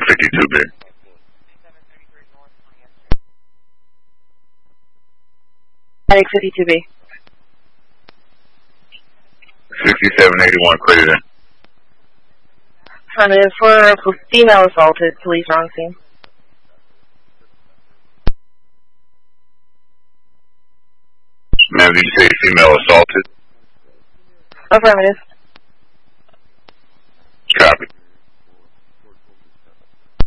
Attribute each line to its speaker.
Speaker 1: 52B.
Speaker 2: Attic 52B.
Speaker 1: 6781 cleared in.
Speaker 2: Affirmative. For female assaulted, police are on scene.
Speaker 1: Ma'am, did you say female assaulted?
Speaker 2: Affirmative.